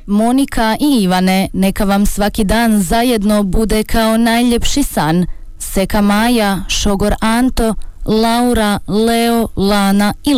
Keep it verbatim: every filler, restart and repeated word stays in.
Monika i Ivane, neka vam svaki dan zajedno bude kao najljepši san. Seka Maja, šogor Anto, Laura, Leo, Lana i